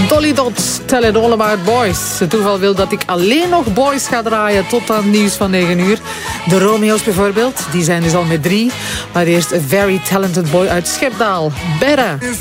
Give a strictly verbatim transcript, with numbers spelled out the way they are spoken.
Dolly Dots, Tell It All About Boys. Het toeval wil dat ik alleen nog boys ga draaien tot aan het nieuws van negen uur. De Romeo's bijvoorbeeld, die zijn dus al met drie. Maar eerst een very talented boy uit Schepdaal, Berre.